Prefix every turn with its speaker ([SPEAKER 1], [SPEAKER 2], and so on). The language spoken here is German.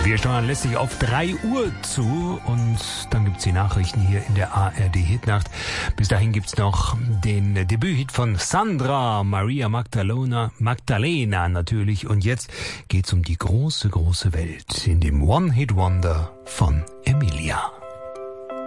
[SPEAKER 1] Wir steuern lässig auf 3 Uhr zu und dann gibt's die Nachrichten hier in der ARD Hitnacht. Bis dahin gibt's noch den Debüthit von Sandra, Maria Magdalena natürlich. Und jetzt geht's um die große, große Welt in dem One-Hit-Wonder von Emilia.